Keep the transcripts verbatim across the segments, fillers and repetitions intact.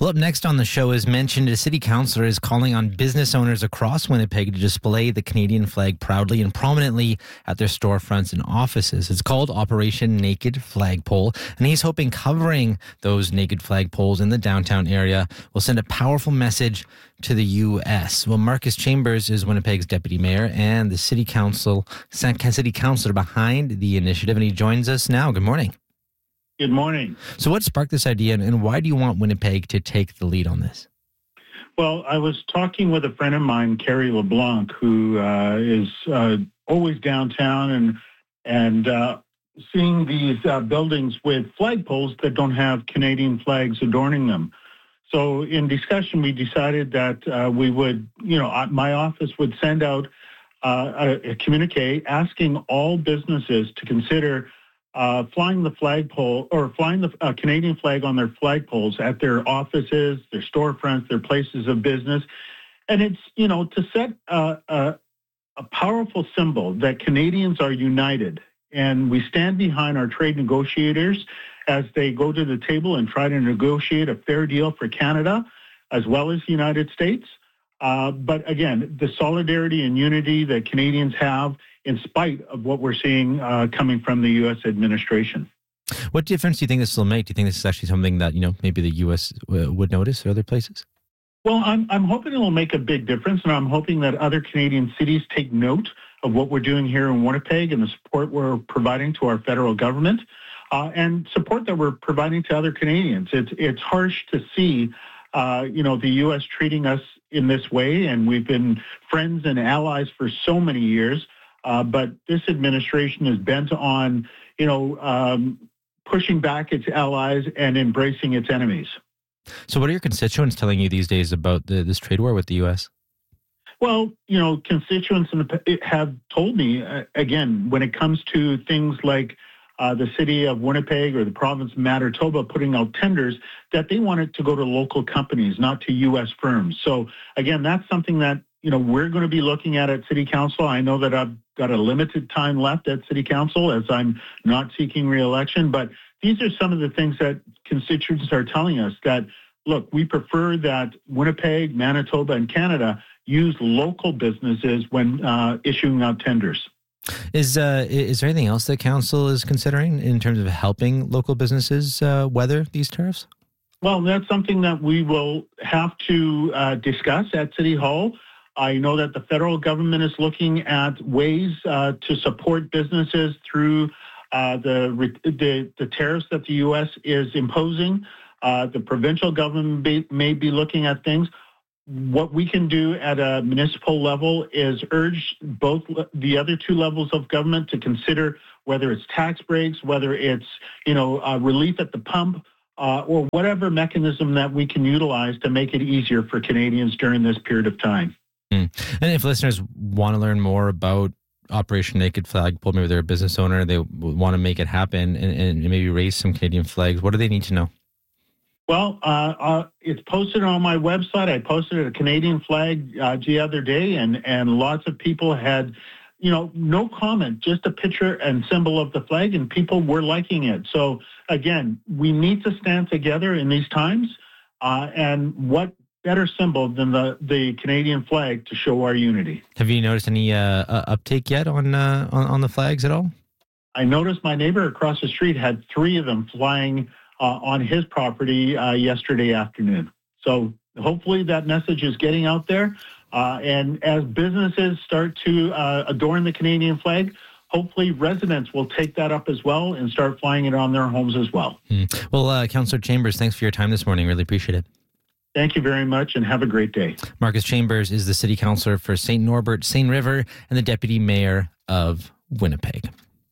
Well, up next on the show, as mentioned, a city councillor is calling on business owners across Winnipeg to display the Canadian flag proudly and prominently at their storefronts and offices. It's called Operation Naked Flagpole, and he's hoping covering those naked flagpoles in the downtown area will send a powerful message to the U S. Well, Marcus Chambers is Winnipeg's deputy mayor and the city council city councillor behind the initiative, and he joins us now. Good morning. Good morning. So what sparked this idea, and why do you want Winnipeg to take the lead on this? Well, I was talking with a friend of mine, Carrie LeBlanc, who uh, is uh, always downtown and and uh, seeing these uh, buildings with flagpoles that don't have Canadian flags adorning them. So in discussion, we decided that uh, we would, you know, my office would send out uh, a, a communique asking all businesses to consider uh, flying the flagpole or flying the uh, Canadian flag on their flagpoles at their offices, their storefronts, their places of business. And it's, you know, to set uh, a, a powerful symbol that Canadians are united and we stand behind our trade negotiators as they go to the table and try to negotiate a fair deal for Canada as well as the United States. Uh, but again, the solidarity and unity that Canadians have in spite of what we're seeing uh, coming from the U S administration. What difference do you think this will make? Do you think this is actually something that, you know, maybe the U S uh, would notice or other places? Well, I'm, I'm hoping it will make a big difference, and I'm hoping that other Canadian cities take note of what we're doing here in Winnipeg and the support we're providing to our federal government. Uh, and support that we're providing to other Canadians. It's it's harsh to see, uh, you know, the U S treating us in this way, and we've been friends and allies for so many years. Uh, but this administration is bent on, you know, um, pushing back its allies and embracing its enemies. So, what are your constituents telling you these days about the, this trade war with the U S? Well, you know, constituents in the, have told me uh, again when it comes to things like Uh, the city of Winnipeg or the province of Manitoba putting out tenders, that they want it to go to local companies, not to U S firms. So again, that's something that, you know, we're going to be looking at at City Council. I know that I've got a limited time left at City Council as I'm not seeking re-election, but these are some of the things that constituents are telling us that, look, we prefer that Winnipeg, Manitoba, and Canada use local businesses when uh, issuing out tenders. Is uh, is there anything else that council is considering in terms of helping local businesses uh, weather these tariffs? Well, that's something that we will have to uh, discuss at City Hall. I know that the federal government is looking at ways uh, to support businesses through uh, the, the the tariffs that the U S is imposing. Uh, the provincial government be, may be looking at things. What we can do at a municipal level is urge both the other two levels of government to consider whether it's tax breaks, whether it's, you know, uh, relief at the pump, uh, or whatever mechanism that we can utilize to make it easier for Canadians during this period of time. Mm. And if listeners want to learn more about Operation Naked Flagpole, maybe they're a business owner, they want to make it happen and, and maybe raise some Canadian flags, what do they need to know? Well, uh, uh, it's posted on my website. I posted a Canadian flag uh, the other day, and, and lots of people had, you know, no comment, just a picture and symbol of the flag, and people were liking it. So, again, we need to stand together in these times, uh, and what better symbol than the, the Canadian flag to show our unity. Have you noticed any uh, uptake yet on, uh, on on the flags at all? I noticed my neighbor across the street had three of them flying Uh, on his property uh, yesterday afternoon. So hopefully that message is getting out there. Uh, and as businesses start to uh, adorn the Canadian flag, hopefully residents will take that up as well and start flying it on their homes as well. Mm. Well, uh, Councillor Chambers, thanks for your time this morning. Really appreciate it. Thank you very much and have a great day. Marcus Chambers is the city councillor for Saint Norbert, Saint River, and the deputy mayor of Winnipeg.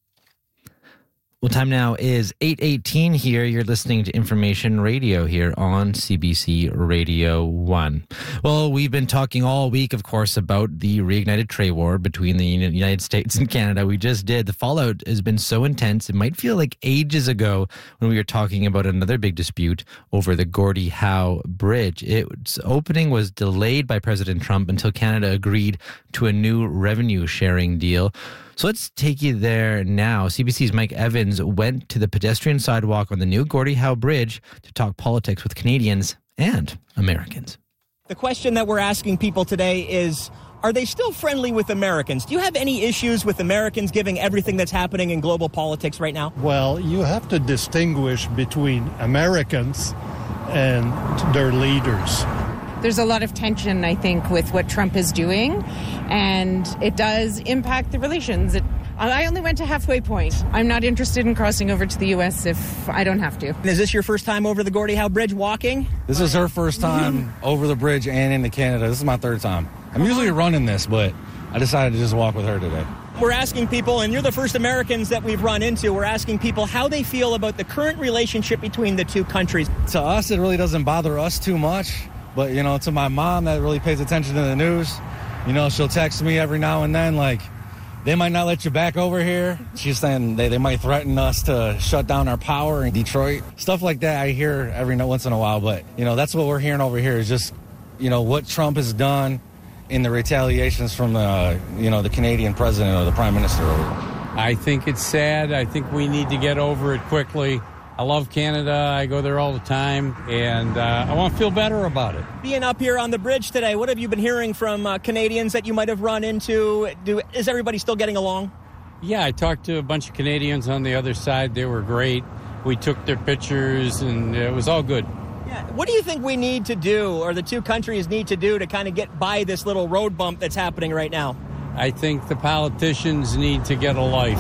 Well, time now is eight eighteen here. You're listening to Information Radio here on C B C Radio one. Well, we've been talking all week, of course, about the reignited trade war between the United States and Canada. We just did. The fallout has been so intense, it might feel like ages ago when we were talking about another big dispute over the Gordie Howe Bridge. Its opening was delayed by President Trump until Canada agreed to a new revenue sharing deal. So let's take you there now. C B C's Mike Evans went to the pedestrian sidewalk on the new Gordie Howe Bridge to talk politics with Canadians and Americans. The question that we're asking people today is, are they still friendly with Americans? Do you have any issues with Americans given everything that's happening in global politics right now? Well, you have to distinguish between Americans and their leaders. There's a lot of tension, I think, with what Trump is doing, and it does impact the relations. It, I only went to halfway point. I'm not interested in crossing over to the U S if I don't have to. Is this your first time over the Gordie Howe Bridge walking? This is her first time over the bridge and into Canada. This is my third time. I'm usually running this, but I decided to just walk with her today. We're asking people, and you're the first Americans that we've run into, we're asking people how they feel about the current relationship between the two countries. To us, it really doesn't bother us too much. But, you know, to my mom that really pays attention to the news, you know, she'll text me every now and then, like, they might not let you back over here. She's saying they, they might threaten us to shut down our power in Detroit. Stuff like that I hear every once in a while. But, you know, that's what we're hearing over here is just, you know, what Trump has done in the retaliations from the, you know, the Canadian president or the prime minister over here. I think it's sad. I think we need to get over it quickly. I love Canada. I go there all the time, and uh, I want to feel better about it. Being up here on the bridge today, what have you been hearing from uh, Canadians that you might have run into? Do, is everybody still getting along? Yeah, I talked to a bunch of Canadians on the other side. They were great. We took their pictures, and it was all good. Yeah. What do you think we need to do, or the two countries need to do, to kind of get by this little road bump that's happening right now? I think the politicians need to get a life.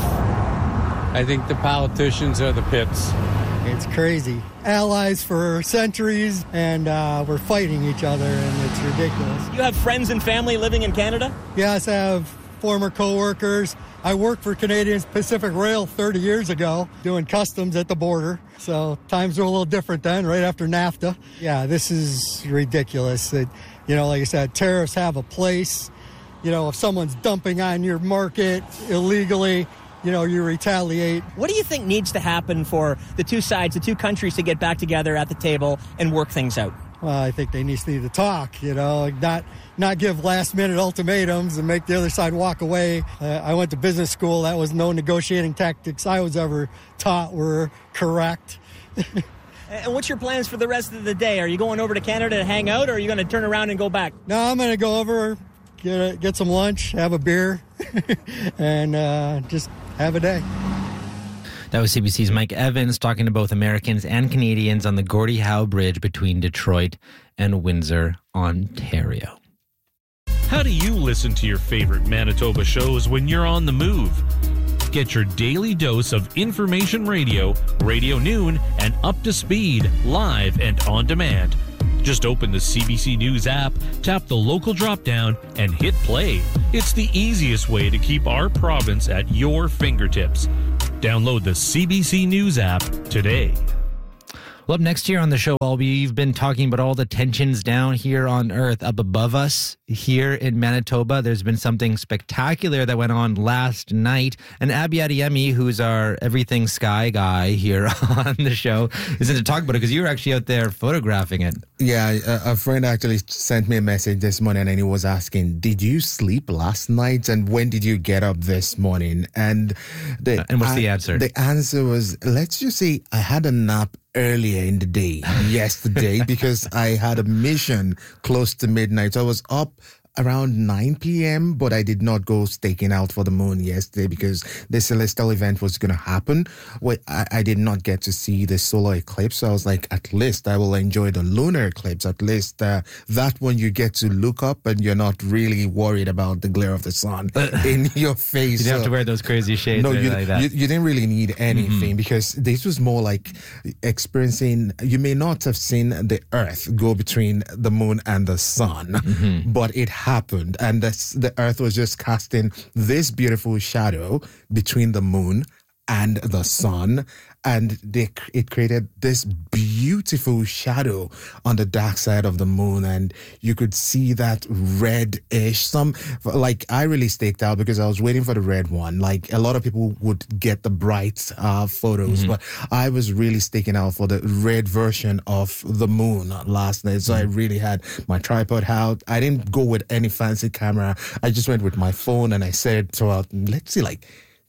I think the politicians are the pits. It's crazy. Allies for centuries, and uh, we're fighting each other, and it's ridiculous. You have friends and family living in Canada? Yes, I have former co-workers. I worked for Canadian Pacific Rail thirty years ago, doing customs at the border. So times were a little different then, right after NAFTA. Yeah, this is ridiculous. It, you know, like I said, tariffs have a place. You know, if someone's dumping on your market illegally, you know, you retaliate. What do you think needs to happen for the two sides, the two countries, to get back together at the table and work things out? Well, I think they need to talk, you know, not not give last-minute ultimatums and make the other side walk away. Uh, I went to business school. That was no negotiating tactics I was ever taught were correct. And what's your plans for the rest of the day? Are you going over to Canada to hang out, or are you going to turn around and go back? No, I'm going to go over, get a, get some lunch, have a beer, and uh, just have a day. That was C B C's Mike Evans talking to both Americans and Canadians on the Gordie Howe Bridge between Detroit and Windsor, Ontario. How do you listen to your favorite Manitoba shows when you're on the move? Get your daily dose of information radio, Radio Noon, and Up to Speed, live and on demand. Just open the C B C News app, tap the local drop-down, and hit play. It's the easiest way to keep our province at your fingertips. Download the C B C News app today. Well, up next year on the show, we've been talking about all the tensions down here on Earth, up above us here in Manitoba. There's been something spectacular that went on last night. And Abby Adeyemi, who's our Everything Sky guy here on the show, is in to talk about it because you were actually out there photographing it. Yeah, a, a friend actually sent me a message this morning and he was asking, did you sleep last night? And when did you get up this morning? And the, uh, and what's I, the answer? The answer was, let's just say I had a nap earlier in the day yesterday because I had a mission close to midnight. So I was up around nine p.m., but I did not go staking out for the moon yesterday because the celestial event was going to happen. Well, I, I did not get to see the solar eclipse. So I was like, at least I will enjoy the lunar eclipse. At least uh, that one you get to look up and you're not really worried about the glare of the sun in your face. You didn't so, have to wear those crazy shades no, or anything you, like that. You, you didn't really need anything mm-hmm. because this was more like experiencing, you may not have seen the earth go between the moon and the sun, mm-hmm. but it happened, and the, the earth was just casting this beautiful shadow between the moon and the sun, and they, it created this beautiful shadow on the dark side of the moon, and you could see that red-ish. Some, like, I really staked out because I was waiting for the red one. Like, a lot of people would get the bright uh, photos, mm-hmm. but I was really staking out for the red version of the moon last night, so mm-hmm. I really had my tripod out. I didn't go with any fancy camera. I just went with my phone, and I said, so uh, let's see, like,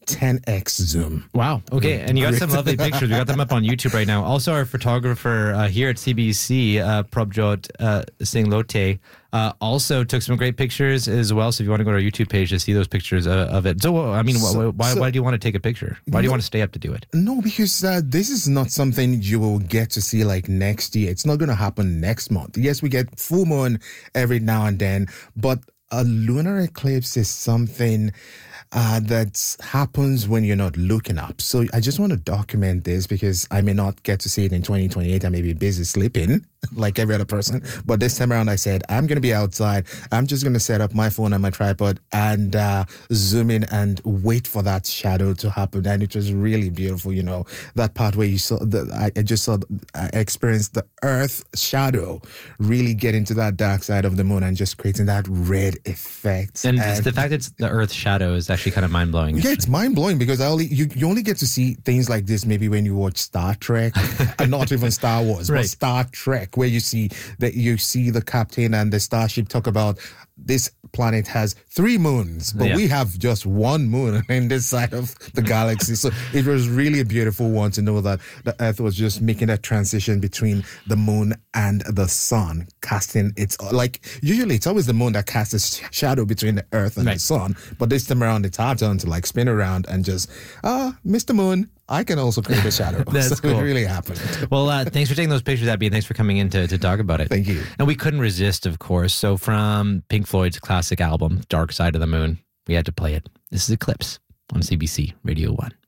ten x zoom. Wow. Okay. And you got some lovely pictures. We got them up on YouTube right now. Also, our photographer uh, here at C B C, uh, Prabjot uh, Singh Lote, uh, also took some great pictures as well. So if you want to go to our YouTube page to see those pictures uh, of it. So, I mean, so, why, so, why do you want to take a picture? Why do you no, want to stay up to do it? No, because uh, this is not something you will get to see like next year. It's not going to happen next month. Yes, we get full moon every now and then, but a lunar eclipse is something uh, that happens when you're not looking up. So I just want to document this because I may not get to see it in twenty twenty-eight. I may be busy sleeping like every other person. But this time around, I said, I'm going to be outside. I'm just going to set up my phone and my tripod and uh, zoom in and wait for that shadow to happen. And it was really beautiful. You know, that part where you saw the, I, I just saw, I experienced the earth shadow really get into that dark side of the moon and just creating that red effect. And, and the fact that it's the earth shadow is actually kind of mind blowing. Yeah, it's mind blowing because I only you, you only get to see things like this maybe when you watch Star Trek, and not even Star Wars, right. but Star Trek, where you see that you see the captain and the starship talk about this planet has three moons, but yeah. we have just one moon in this side of the galaxy. So it was really a beautiful one to know that the Earth was just making that transition between the moon and the sun, casting its, like, usually it's always the moon that casts a shadow between the Earth and right. the sun. But this time around, it's our turn to like spin around and just, ah, uh, Mister Moon, I can also create a shadow. That's so cool. It really happened. Well, uh, thanks for taking those pictures, Abby, and thanks for coming in to, to talk about it. Thank you. And we couldn't resist, of course. So from Pink Floyd's classic album, Dark Side of the Moon, we had to play it. This is Eclipse on C B C Radio one.